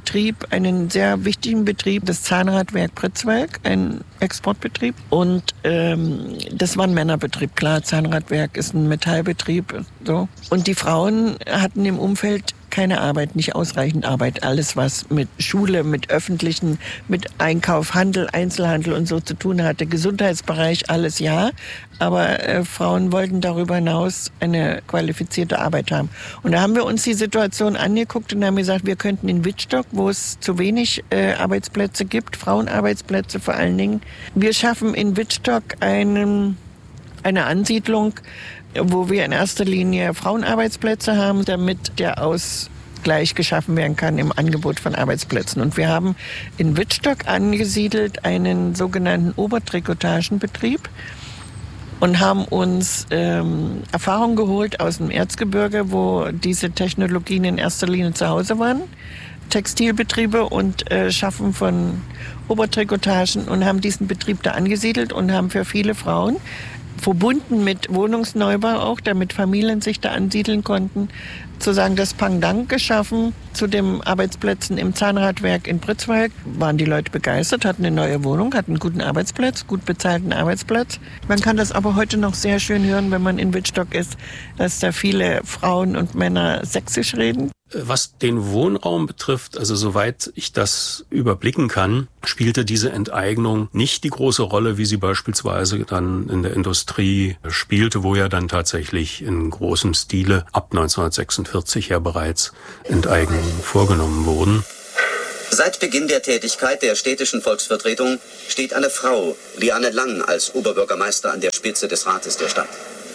sehr wichtigen Betrieb, das Zahnradwerk Pritzwalk, ein Exportbetrieb. Und das war ein Männerbetrieb, klar, Zahnradwerk ist ein Metallbetrieb. So. Und die Frauen hatten im Umfeld keine Arbeit, nicht ausreichend Arbeit. Alles, was mit Schule, mit Öffentlichen, mit Einkauf, Handel, Einzelhandel und so zu tun hatte. Gesundheitsbereich, alles ja. Aber Frauen wollten darüber hinaus eine qualifizierte Arbeit haben. Und da haben wir uns die Situation angeguckt und haben gesagt, wir könnten in Wittstock, wo es zu wenig Arbeitsplätze gibt, Frauenarbeitsplätze vor allen Dingen, wir schaffen in Wittstock eine Ansiedlung, wo wir in erster Linie Frauenarbeitsplätze haben, damit der Ausgleich geschaffen werden kann im Angebot von Arbeitsplätzen. Und wir haben in Wittstock angesiedelt einen sogenannten Obertrikotagenbetrieb und haben uns Erfahrung geholt aus dem Erzgebirge, wo diese Technologien in erster Linie zu Hause waren. Textilbetriebe und Schaffen von Obertrikotagen und haben diesen Betrieb da angesiedelt und haben für viele Frauen verbunden mit Wohnungsneubau auch, damit Familien sich da ansiedeln konnten, sozusagen das Pendant geschaffen zu den Arbeitsplätzen im Zahnradwerk in Pritzwalk. Waren die Leute begeistert, hatten eine neue Wohnung, hatten einen guten Arbeitsplatz, gut bezahlten Arbeitsplatz. Man kann das aber heute noch sehr schön hören, wenn man in Wittstock ist, dass da viele Frauen und Männer sächsisch reden. Was den Wohnraum betrifft, also soweit ich das überblicken kann, spielte diese Enteignung nicht die große Rolle, wie sie beispielsweise dann in der Industrie spielte, wo ja dann tatsächlich in großem Stile ab 1946 ja bereits Enteignungen vorgenommen wurden. Seit Beginn der Tätigkeit der städtischen Volksvertretung steht eine Frau, Liane Lang, als Oberbürgermeister an der Spitze des Rates der Stadt.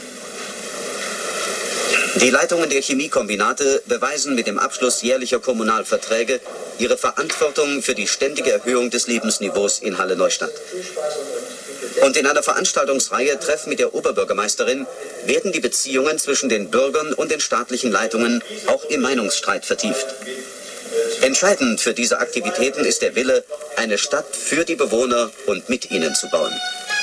Die Leitungen der Chemiekombinate beweisen mit dem Abschluss jährlicher Kommunalverträge ihre Verantwortung für die ständige Erhöhung des Lebensniveaus in Halle-Neustadt. Und in einer Veranstaltungsreihe Treff mit der Oberbürgermeisterin werden die Beziehungen zwischen den Bürgern und den staatlichen Leitungen auch im Meinungsstreit vertieft. Entscheidend für diese Aktivitäten ist der Wille, eine Stadt für die Bewohner und mit ihnen zu bauen.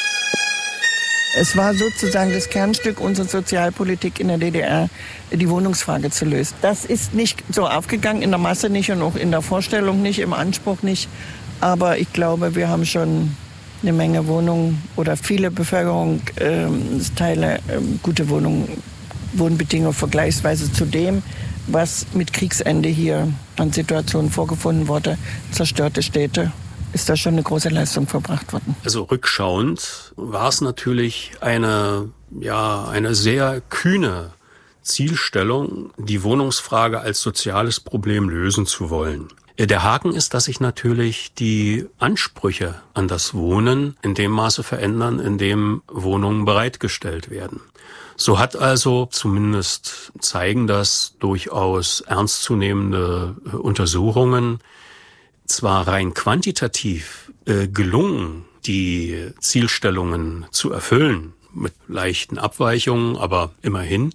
Es war sozusagen das Kernstück unserer Sozialpolitik in der DDR, die Wohnungsfrage zu lösen. Das ist nicht so aufgegangen, in der Masse nicht und auch in der Vorstellung nicht, im Anspruch nicht. Aber ich glaube, wir haben schon eine Menge Wohnungen oder viele Bevölkerungsteile gute Wohnbedingungen vergleichsweise zu dem, was mit Kriegsende hier an Situationen vorgefunden wurde, zerstörte Städte. Ist da schon eine große Leistung verbracht worden. Also rückschauend war es natürlich eine sehr kühne Zielstellung, die Wohnungsfrage als soziales Problem lösen zu wollen. Der Haken ist, dass sich natürlich die Ansprüche an das Wohnen in dem Maße verändern, in dem Wohnungen bereitgestellt werden. So hat also, zumindest zeigen das durchaus ernstzunehmende Untersuchungen, zwar rein quantitativ gelungen, die Zielstellungen zu erfüllen, mit leichten Abweichungen, aber immerhin.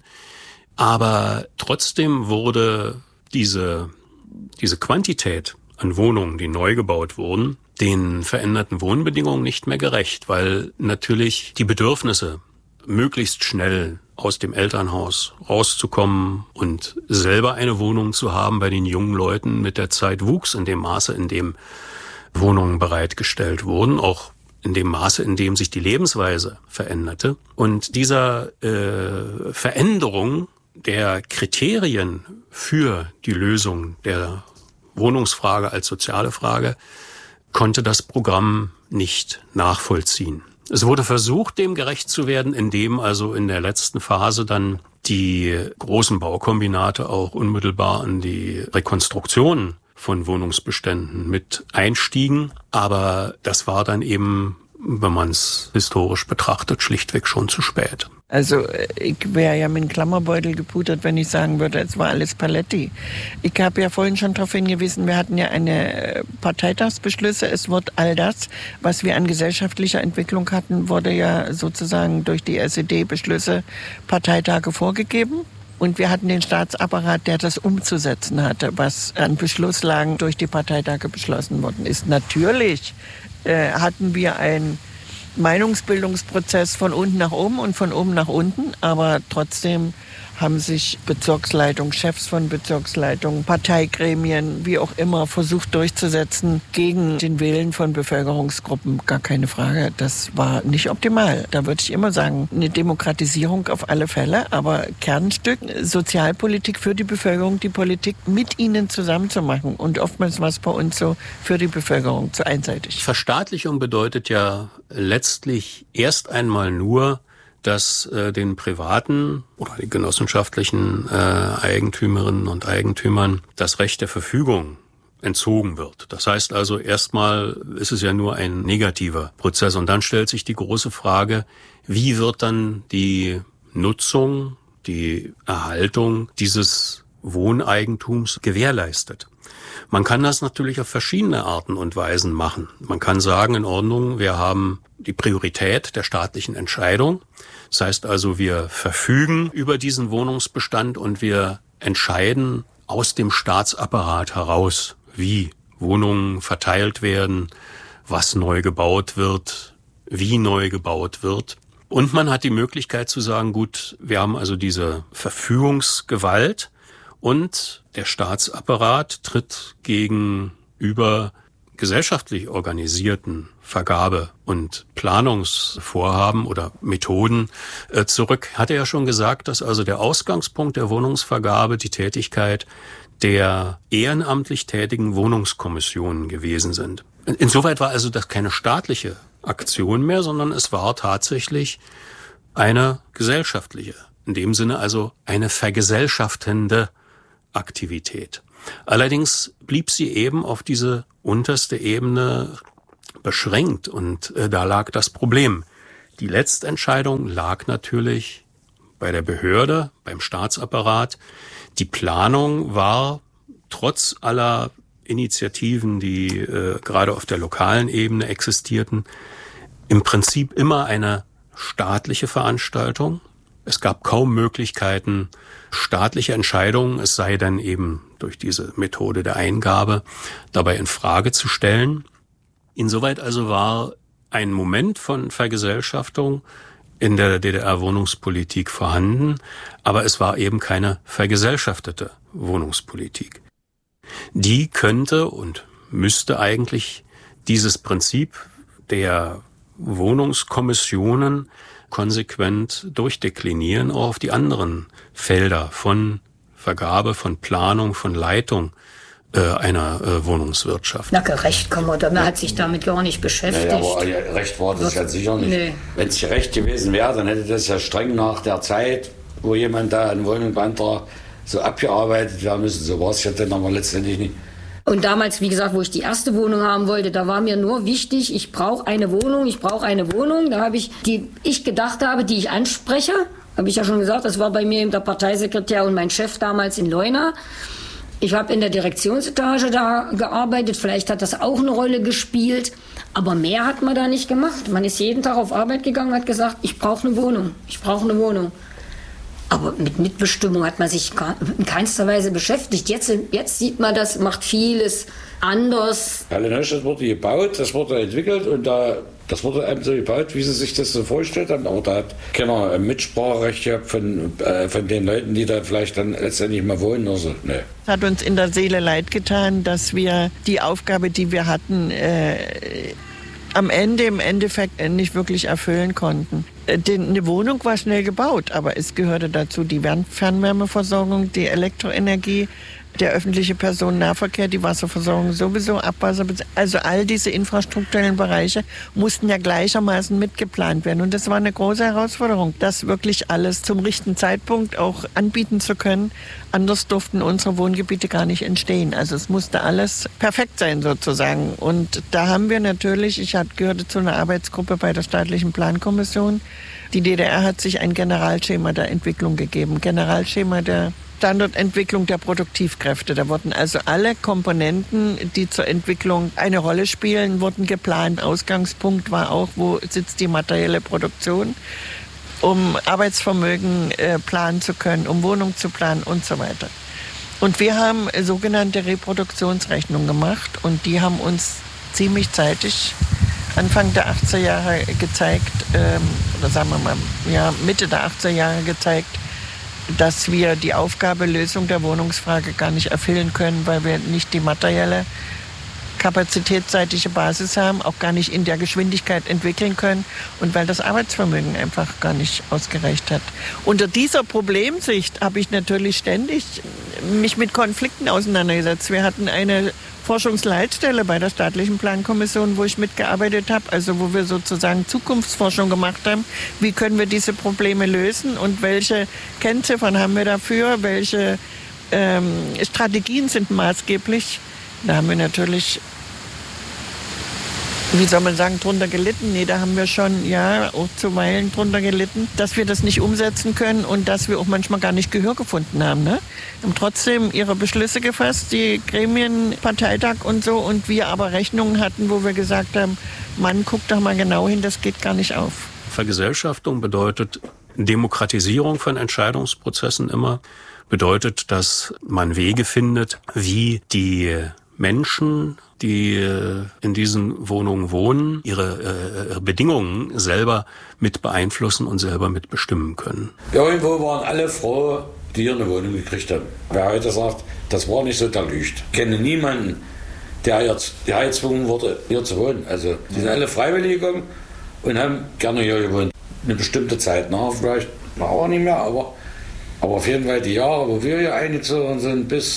Aber trotzdem wurde diese Quantität an Wohnungen, die neu gebaut wurden, den veränderten Wohnbedingungen nicht mehr gerecht, weil natürlich die Bedürfnisse, möglichst schnell aus dem Elternhaus rauszukommen und selber eine Wohnung zu haben, bei den jungen Leuten mit der Zeit wuchs in dem Maße, in dem Wohnungen bereitgestellt wurden, auch in dem Maße, in dem sich die Lebensweise veränderte. Und dieser Veränderung der Kriterien für die Lösung der Wohnungsfrage als soziale Frage konnte das Programm nicht nachvollziehen. Es wurde versucht, dem gerecht zu werden, indem also in der letzten Phase dann die großen Baukombinate auch unmittelbar in die Rekonstruktion von Wohnungsbeständen mit einstiegen. Aber das war dann eben, wenn man es historisch betrachtet, schlichtweg schon zu spät. Also ich wäre ja mit dem Klammerbeutel gepudert, wenn ich sagen würde, es war alles Paletti. Ich habe ja vorhin schon darauf hingewiesen, wir hatten ja eine Parteitagsbeschlüsse. Es wird all das, was wir an gesellschaftlicher Entwicklung hatten, wurde ja sozusagen durch die SED-Beschlüsse Parteitage vorgegeben. Und wir hatten den Staatsapparat, der das umzusetzen hatte, was an Beschlusslagen durch die Parteitage beschlossen worden ist. Natürlich hatten wir einen Meinungsbildungsprozess von unten nach oben und von oben nach unten, aber trotzdem haben sich Bezirksleitungen, Chefs von Bezirksleitungen, Parteigremien, wie auch immer, versucht durchzusetzen gegen den Willen von Bevölkerungsgruppen. Gar keine Frage, das war nicht optimal. Da würde ich immer sagen, eine Demokratisierung auf alle Fälle, aber Kernstück, Sozialpolitik für die Bevölkerung, die Politik mit ihnen zusammen zu machen. Und oftmals war es bei uns so für die Bevölkerung zu einseitig. Verstaatlichung bedeutet ja letztlich erst einmal nur, dass den privaten oder die genossenschaftlichen Eigentümerinnen und Eigentümern das Recht der Verfügung entzogen wird. Das heißt also, erstmal ist es ja nur ein negativer Prozess. Und dann stellt sich die große Frage, wie wird dann die Nutzung, die Erhaltung dieses Wohneigentums gewährleistet? Man kann das natürlich auf verschiedene Arten und Weisen machen. Man kann sagen, in Ordnung, wir haben die Priorität der staatlichen Entscheidung. Das heißt also, wir verfügen über diesen Wohnungsbestand und wir entscheiden aus dem Staatsapparat heraus, wie Wohnungen verteilt werden, was neu gebaut wird, wie neu gebaut wird. Und man hat die Möglichkeit zu sagen, gut, wir haben also diese Verfügungsgewalt und der Staatsapparat tritt gegenüber gesellschaftlich organisierten Vergabe- und Planungsvorhaben oder Methoden zurück. Hatte ja schon gesagt, dass also der Ausgangspunkt der Wohnungsvergabe die Tätigkeit der ehrenamtlich tätigen Wohnungskommissionen gewesen sind. Insoweit war also das keine staatliche Aktion mehr, sondern es war tatsächlich eine gesellschaftliche, in dem Sinne also eine vergesellschaftende Aktivität. Allerdings blieb sie eben auf diese unterste Ebene beschränkt und da lag das Problem. Die Letztentscheidung lag natürlich bei der Behörde, beim Staatsapparat. Die Planung war trotz aller Initiativen, die gerade auf der lokalen Ebene existierten, im Prinzip immer eine staatliche Veranstaltung. Es gab kaum Möglichkeiten, staatliche Entscheidungen, es sei denn eben durch diese Methode der Eingabe, dabei in Frage zu stellen. Insoweit also war ein Moment von Vergesellschaftung in der DDR-Wohnungspolitik vorhanden, aber es war eben keine vergesellschaftete Wohnungspolitik. Die könnte und müsste eigentlich dieses Prinzip der Wohnungskommissionen konsequent durchdeklinieren, auch auf die anderen Felder von Vergabe, von Planung, von Leitung einer Wohnungswirtschaft. Na, gerecht kann man, man hat sich damit gar nicht beschäftigt. Ja, aber recht war das ja sicher nicht. Nee. Wenn es gerecht gewesen wäre, dann hätte das ja streng nach der Zeit, wo jemand da eine Wohnung beantragt, so abgearbeitet werden müssen. So war es ja dann aber letztendlich nicht. Und damals, wie gesagt, wo ich die erste Wohnung haben wollte, da war mir nur wichtig, ich brauche eine Wohnung. Da habe ich, die ich gedacht habe, die ich anspreche, habe ich ja schon gesagt, das war bei mir eben der Parteisekretär und mein Chef damals in Leuna. Ich habe in der Direktionsetage da gearbeitet, vielleicht hat das auch eine Rolle gespielt, aber mehr hat man da nicht gemacht. Man ist jeden Tag auf Arbeit gegangen, hat gesagt, ich brauche eine Wohnung. Aber mit Mitbestimmung hat man sich in keinster Weise beschäftigt. Jetzt sieht man das, macht vieles anders. Das wurde gebaut, das wurde entwickelt und das wurde eben so gebaut, wie sie sich das so vorgestellt haben. Aber da hat keiner ein Mitspracherecht gehabt von den Leuten, die da vielleicht dann letztendlich mal wohnen oder so. Nee. Hat uns in der Seele leid getan, dass wir die Aufgabe, die wir hatten, am Ende im Endeffekt nicht wirklich erfüllen konnten. Eine Wohnung war schnell gebaut, aber es gehörte dazu die Fernwärmeversorgung, die Elektroenergie, der öffentliche Personennahverkehr, die Wasserversorgung sowieso, Abwasser, also all diese infrastrukturellen Bereiche mussten ja gleichermaßen mitgeplant werden. Und das war eine große Herausforderung, das wirklich alles zum richtigen Zeitpunkt auch anbieten zu können. Anders durften unsere Wohngebiete gar nicht entstehen. Also es musste alles perfekt sein sozusagen. Und da haben wir natürlich, gehörte zu einer Arbeitsgruppe bei der staatlichen Plankommission. Die DDR hat sich ein Generalschema der Entwicklung gegeben, Generalschema der Standortentwicklung der Produktivkräfte. Da wurden also alle Komponenten, die zur Entwicklung eine Rolle spielen, wurden geplant. Ausgangspunkt war auch, wo sitzt die materielle Produktion, um Arbeitsvermögen planen zu können, um Wohnungen zu planen und so weiter. Und wir haben sogenannte Reproduktionsrechnungen gemacht und die haben uns ziemlich zeitig, Anfang der 80er Jahre gezeigt, oder sagen wir mal, ja, Mitte der 80er Jahre gezeigt, dass wir die Aufgabe Lösung der Wohnungsfrage gar nicht erfüllen können, weil wir nicht die materielle kapazitätsseitige Basis haben, auch gar nicht in der Geschwindigkeit entwickeln können und weil das Arbeitsvermögen einfach gar nicht ausgereicht hat. Unter dieser Problemsicht habe ich natürlich ständig mich mit Konflikten auseinandergesetzt. Wir hatten eine Forschungsleitstelle bei der staatlichen Plankommission, wo ich mitgearbeitet habe, also wo wir sozusagen Zukunftsforschung gemacht haben. Wie können wir diese Probleme lösen und welche Kennziffern haben wir dafür? Welche Strategien sind maßgeblich? Da haben wir natürlich, wie soll man sagen, drunter gelitten. Nee, da haben wir schon, ja, auch zuweilen drunter gelitten, dass wir das nicht umsetzen können und dass wir auch manchmal gar nicht Gehör gefunden haben. Ne? Haben trotzdem ihre Beschlüsse gefasst, die Gremien, Parteitag und so, und wir aber Rechnungen hatten, wo wir gesagt haben, Mann, guck doch mal genau hin, das geht gar nicht auf. Vergesellschaftung bedeutet Demokratisierung von Entscheidungsprozessen immer, bedeutet, dass man Wege findet, wie die Menschen, die in diesen Wohnungen wohnen, ihre Bedingungen selber mit beeinflussen und selber mitbestimmen können. Irgendwo waren alle froh, die hier eine Wohnung gekriegt haben. Wer heute sagt, das war nicht so, der lügt. Ich kenne niemanden, der gezwungen wurde, hier zu wohnen. Also die sind alle freiwillig gekommen und haben gerne hier gewohnt. Eine bestimmte Zeit nach, vielleicht auch nicht mehr, aber Aber auf jeden Fall die Jahre, wo wir hier eingezogen sind, bis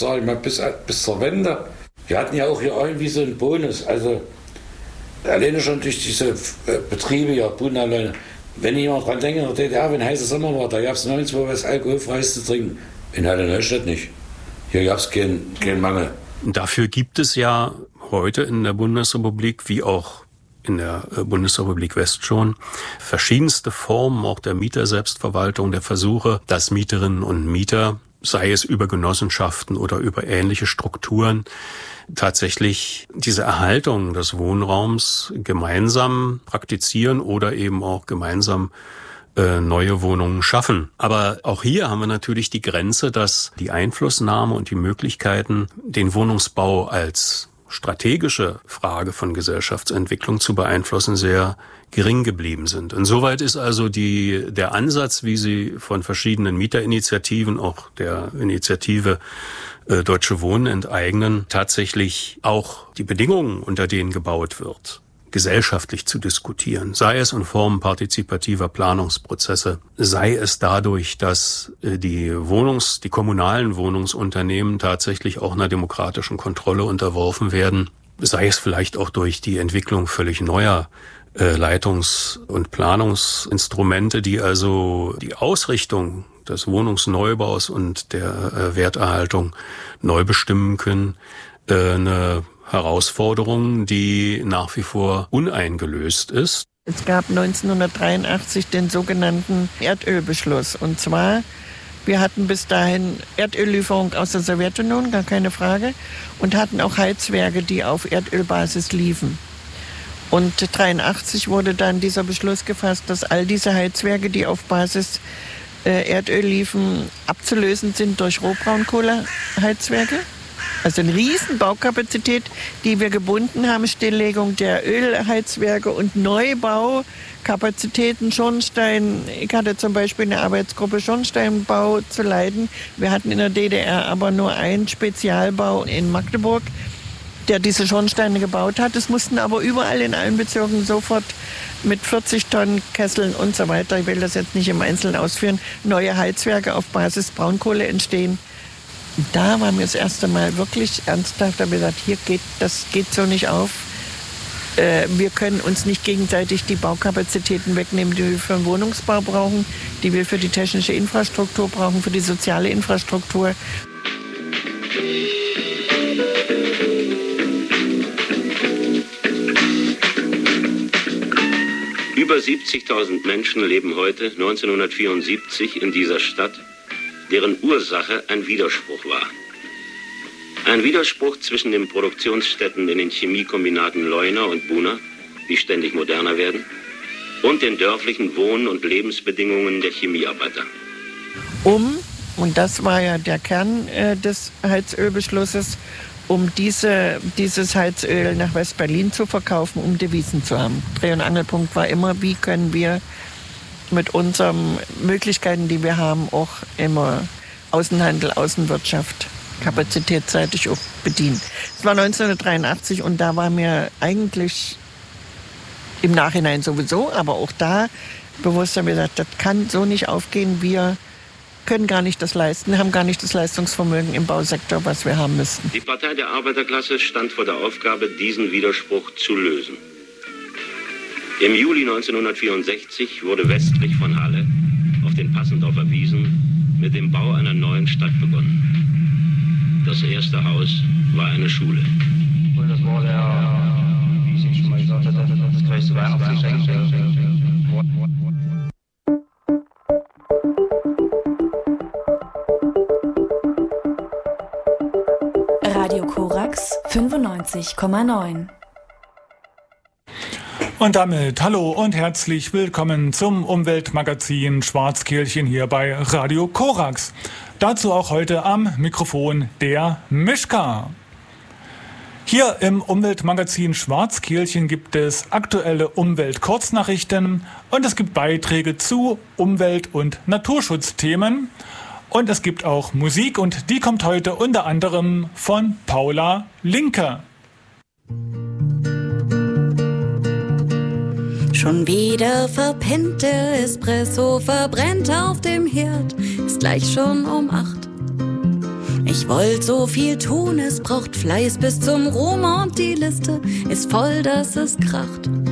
zur Wende, wir hatten ja auch hier irgendwie so einen Bonus. Also alleine schon durch diese Betriebe, ja, Bodenanleine. Wenn ich mal dran denke, in der DDR, wenn heißer Sommer war, da gab es nirgendwo was Alkoholfreies zu trinken. In Halle-Neustadt nicht. Hier gab es keinen Mangel. Dafür gibt es ja heute in der Bundesrepublik, wie auch in der Bundesrepublik West schon, verschiedenste Formen auch der Mieterselbstverwaltung, der Versuche, dass Mieterinnen und Mieter, sei es über Genossenschaften oder über ähnliche Strukturen, tatsächlich diese Erhaltung des Wohnraums gemeinsam praktizieren oder eben auch gemeinsam neue Wohnungen schaffen. Aber auch hier haben wir natürlich die Grenze, dass die Einflussnahme und die Möglichkeiten, den Wohnungsbau als strategische Frage von Gesellschaftsentwicklung zu beeinflussen, sehr gering geblieben sind. Insoweit ist also der Ansatz, wie sie von verschiedenen Mieterinitiativen, auch der Initiative Deutsche Wohnen enteignen, tatsächlich auch die Bedingungen, unter denen gebaut wird, gesellschaftlich zu diskutieren, sei es in Form partizipativer Planungsprozesse, sei es dadurch, dass die kommunalen Wohnungsunternehmen tatsächlich auch einer demokratischen Kontrolle unterworfen werden, sei es vielleicht auch durch die Entwicklung völlig neuer Leitungs- und Planungsinstrumente, die also die Ausrichtung des Wohnungsneubaus und der Werterhaltung neu bestimmen können, eine Herausforderung, die nach wie vor uneingelöst ist. Es gab 1983 den sogenannten Erdölbeschluss. Und zwar, wir hatten bis dahin Erdöllieferung aus der Sowjetunion, gar keine Frage, und hatten auch Heizwerke, die auf Erdölbasis liefen. Und 1983 wurde dann dieser Beschluss gefasst, dass all diese Heizwerke, die auf Basis Erdöl liefen, abzulösen sind durch Rohbraunkohleheizwerke. Also eine riesen Baukapazität, die wir gebunden haben, Stilllegung der Ölheizwerke und Neubaukapazitäten, Schornstein. Ich hatte zum Beispiel eine Arbeitsgruppe Schornsteinbau zu leiten. Wir hatten in der DDR aber nur einen Spezialbau in Magdeburg, der diese Schornsteine gebaut hat. Es mussten aber überall in allen Bezirken sofort mit 40 Tonnen Kesseln und so weiter, ich will das jetzt nicht im Einzelnen ausführen, neue Heizwerke auf Basis Braunkohle entstehen. Und da war mir das erste Mal wirklich ernsthaft, da habe ich gesagt, das geht so nicht auf. Wir können uns nicht gegenseitig die Baukapazitäten wegnehmen, die wir für den Wohnungsbau brauchen, die wir für die technische Infrastruktur brauchen, für die soziale Infrastruktur. Über 70.000 Menschen leben heute, 1974, in dieser Stadt, deren Ursache ein Widerspruch war. Ein Widerspruch zwischen den Produktionsstätten in den Chemiekombinaten Leuna und Buna, die ständig moderner werden, und den dörflichen Wohn- und Lebensbedingungen der Chemiearbeiter. Und das war ja der Kern des Heizölbeschlusses, um dieses Heizöl nach West-Berlin zu verkaufen, um Devisen zu haben. Dreh- und Angelpunkt war immer, wie können wir mit unseren Möglichkeiten, die wir haben, auch immer Außenhandel, Außenwirtschaft kapazitätsseitig auch bedienen. Es war 1983 und da war mir eigentlich im Nachhinein sowieso, aber auch da bewusst haben wir gesagt, das kann so nicht aufgehen, wir können gar nicht das leisten, haben gar nicht das Leistungsvermögen im Bausektor, was wir haben müssten. Die Partei der Arbeiterklasse stand vor der Aufgabe, diesen Widerspruch zu lösen. Im Juli 1964 wurde westlich von Halle auf den Passendorfer Wiesen mit dem Bau einer neuen Stadt begonnen. Das erste Haus war eine Schule. Und das war wie ich schon mal gesagt hatte, das größte Weihnachtsgeschenk. Radio Korax 95,9. Und damit hallo und herzlich willkommen zum Umweltmagazin Schwarzkirchen hier bei Radio Korax. Dazu auch heute am Mikrofon der Mischka. Hier im Umweltmagazin Schwarzkirchen gibt es aktuelle Umweltkurznachrichten und es gibt Beiträge zu Umwelt- und Naturschutzthemen. Und es gibt auch Musik und die kommt heute unter anderem von Paula Linke. Schon wieder verpennte Espresso verbrennt auf dem Herd. Es gleich schon um 8. Ich wollt so viel tun, es braucht Fleiß bis zum Ruhm und die Liste ist voll, dass es kracht.